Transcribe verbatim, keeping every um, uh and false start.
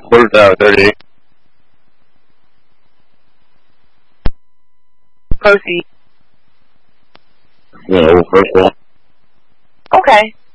Quarter tower, thirty-eight. Proceed. Yeah, well, first one. Okay.